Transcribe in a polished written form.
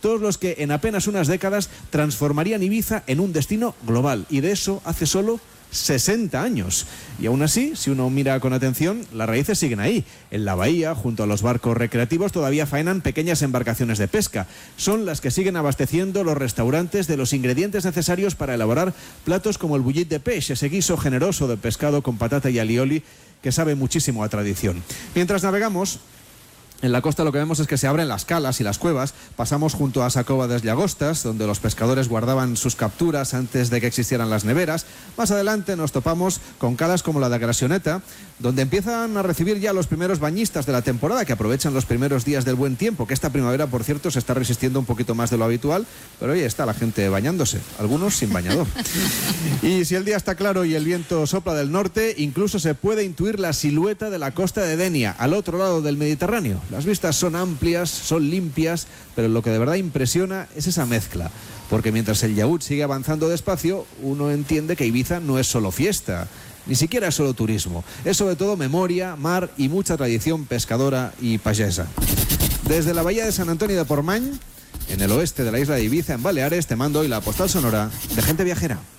todos los que en apenas unas décadas transformarían Ibiza en un destino global, y de eso hace solo 60 años. Y aún así, si uno mira con atención, las raíces siguen ahí. En la bahía, junto a los barcos recreativos, todavía faenan pequeñas embarcaciones de pesca. Son las que siguen abasteciendo los restaurantes de los ingredientes necesarios para elaborar platos como el bullit de peix, ese guiso generoso de pescado con patata y alioli que sabe muchísimo a tradición. Mientras navegamos en la costa, lo que vemos es que se abren las calas y las cuevas. Pasamos junto a Sacova das Llagostas, donde los pescadores guardaban sus capturas antes de que existieran las neveras. Más adelante nos topamos con calas como la de Grasioneta, donde empiezan a recibir ya los primeros bañistas de la temporada, que aprovechan los primeros días del buen tiempo, que esta primavera, por cierto, se está resistiendo un poquito más de lo habitual, pero ahí está la gente bañándose, algunos sin bañador. Y si el día está claro y el viento sopla del norte, incluso se puede intuir la silueta de la costa de Denia, al otro lado del Mediterráneo. Las vistas son amplias, son limpias, pero lo que de verdad impresiona es esa mezcla. Porque mientras el yacht sigue avanzando despacio, uno entiende que Ibiza no es solo fiesta, ni siquiera es solo turismo. Es sobre todo memoria, mar y mucha tradición pescadora y payesa. Desde la bahía de San Antonio de Portmany, en el oeste de la isla de Ibiza, en Baleares, te mando hoy la postal sonora de Gente Viajera.